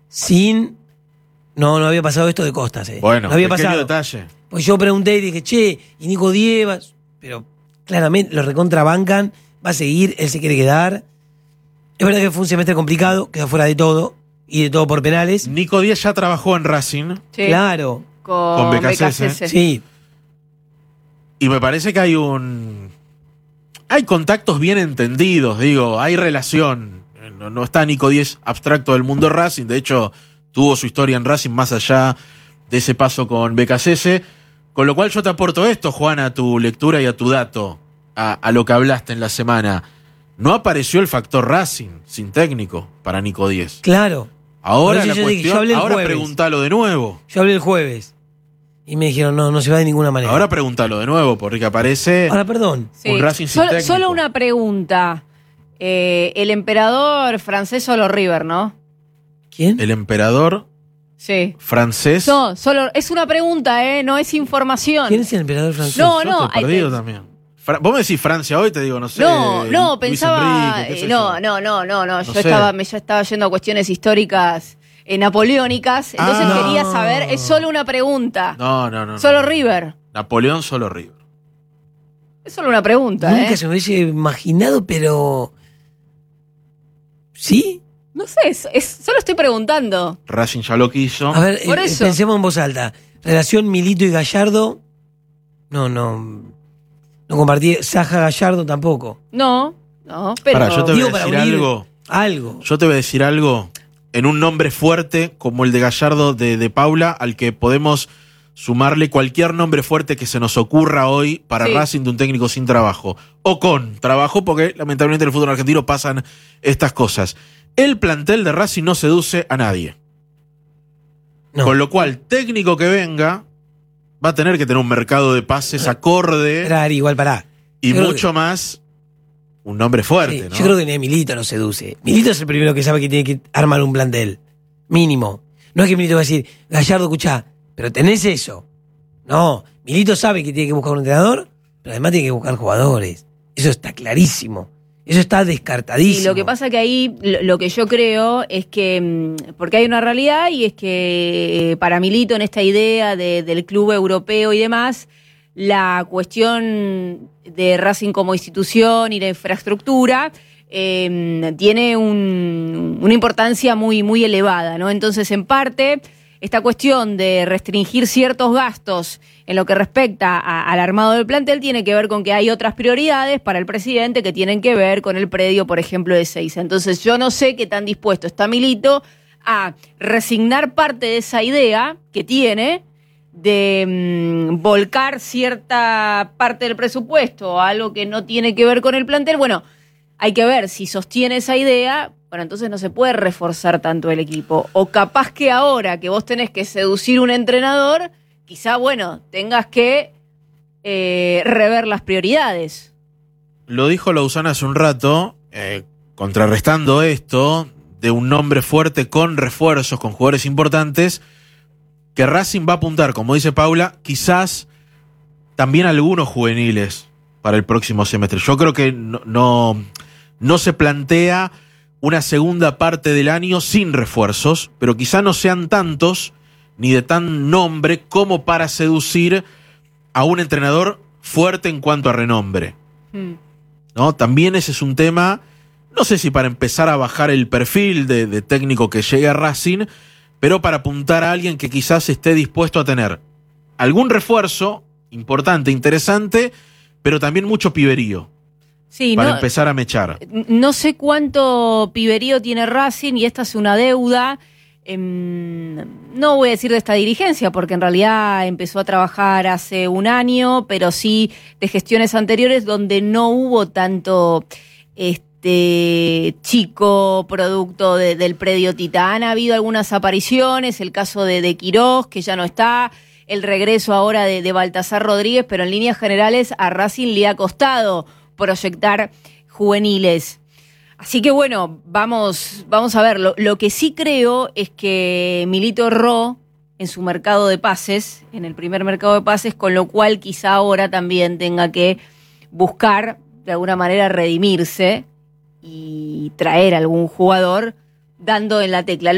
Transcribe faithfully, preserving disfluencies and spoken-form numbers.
sin... No, no había pasado esto de Costas. Eh. Bueno, no había pequeño pasado. detalle. Pues yo pregunté y dije, che, y Nico Dievas, pero claramente lo recontrabancan, va a seguir, él se quiere quedar. Es verdad que fue un semestre complicado, quedó fuera de todo, y de todo por penales. Nico Díaz ya trabajó en Racing. Sí. Claro. Con, Con B K C S. B K C S. Sí. Y me parece que hay un... Hay contactos bien entendidos, digo, hay relación. No, no está Nico Díaz abstracto del mundo Racing, de hecho tuvo su historia en Racing más allá de ese paso con B K C S. Con lo cual yo te aporto esto, Juan, a tu lectura y a tu dato, a, a lo que hablaste en la semana. No apareció el factor Racing sin técnico para Nico Díaz. Claro. Ahora Por eso la yo dije, cuestión, yo hablé el ahora jueves. preguntalo de nuevo. Yo hablé el jueves. Y me dijeron, no, no se va de ninguna manera. Ahora preguntalo de nuevo, porque aparece Ahora, perdón. Sí. un Racing sin Solo, técnico. solo una pregunta. Eh, el emperador francés solo River, ¿no? ¿Quién? El emperador Sí. francés. No, solo es una pregunta, ¿eh? No es información. ¿Quién es el emperador francés? No, Yo no, estoy ahí perdido te- también. Fra- Vos me decís Francia hoy, te digo, no sé. No, no, Luis pensaba. Enrique, qué sé eh, no, yo. no, no, no, no. Yo sé. estaba, me, yo estaba yendo a cuestiones históricas eh, napoleónicas. Entonces Ah. quería saber, es solo una pregunta. No, no, no. Solo no. River. Napoleón, solo River. Es solo una pregunta, Nunca ¿eh? se me hubiese imaginado, pero... ¿Sí? No sé, es, es- solo estoy preguntando. Racing ya lo quiso. A ver, Por eh, eso. pensemos en voz alta. Relación Milito y Gallardo. No, no. No compartí. Saja Gallardo tampoco. No, no, pero. Pará, yo te voy Digo, a para decir unir algo. Algo. Yo te voy a decir algo. En un nombre fuerte como el de Gallardo de, de Paula, al que podemos sumarle cualquier nombre fuerte que se nos ocurra hoy para Sí. Racing de un técnico sin trabajo. O con trabajo, porque lamentablemente en el fútbol argentino pasan estas cosas. El plantel de Racing no seduce a nadie. No. Con lo cual, técnico que venga va a tener que tener un mercado de pases acorde Era Ari, igual pará. y Yo creo mucho más un nombre fuerte, Sí, ¿no? Yo creo que ni a Milito lo seduce. Milito es el primero que sabe que tiene que armar un plantel. Mínimo. No es que Milito va a decir, Gallardo, escuchá, pero tenés eso. No. Milito sabe que tiene que buscar un entrenador, pero además tiene que buscar jugadores. Eso está clarísimo. Eso está descartadísimo. Y lo que pasa que ahí lo, lo que yo creo es que, mm, porque hay una realidad y es que eh, para Milito en esta idea de- del club europeo y demás, la cuestión de Racing como institución y la infraestructura eh, tiene un- una importancia muy, muy elevada, ¿no? Entonces, en parte, esta cuestión de restringir ciertos gastos en lo que respecta a- al armado del plantel tiene que ver con que hay otras prioridades para el presidente que tienen que ver con el predio, por ejemplo, de Seiza. Entonces yo no sé qué tan dispuesto está Milito a resignar parte de esa idea que tiene de mm, volcar cierta parte del presupuesto a algo que no tiene que ver con el plantel. Bueno, hay que ver si sostiene esa idea. Bueno, entonces no se puede reforzar tanto el equipo. O capaz que ahora que vos tenés que seducir un entrenador, quizá, bueno, tengas que eh, rever las prioridades. Lo dijo Lausana hace un rato, eh, contrarrestando esto de un nombre fuerte con refuerzos, con jugadores importantes, que Racing va a apuntar, como dice Paula, quizás también algunos juveniles para el próximo semestre. Yo creo que no, no, no se plantea una segunda parte del año sin refuerzos, pero quizá no sean tantos ni de tan nombre como para seducir a un entrenador fuerte en cuanto a renombre. Hmm. ¿No? También ese es un tema, no sé si para empezar a bajar el perfil de, de técnico que llegue a Racing, pero para apuntar a alguien que quizás esté dispuesto a tener algún refuerzo importante, interesante, pero también mucho piberío. Sí, para no, empezar a mechar. no sé cuánto piberío tiene Racing y esta es una deuda. em, no voy a decir de esta dirigencia porque en realidad empezó a trabajar hace un año, pero sí de gestiones anteriores donde no hubo tanto este chico producto de- del predio Titán. Ha habido algunas apariciones, el caso de, de Quirós, que ya no está, el regreso ahora de, de Baltasar Rodríguez, pero en líneas generales a Racing le ha costado proyectar juveniles. Así que bueno, vamos, vamos a ver. Lo, lo que sí creo es que Milito erró en su mercado de pases, en el primer mercado de pases, con lo cual quizá ahora también tenga que buscar de alguna manera redimirse y traer algún jugador dando en la tecla.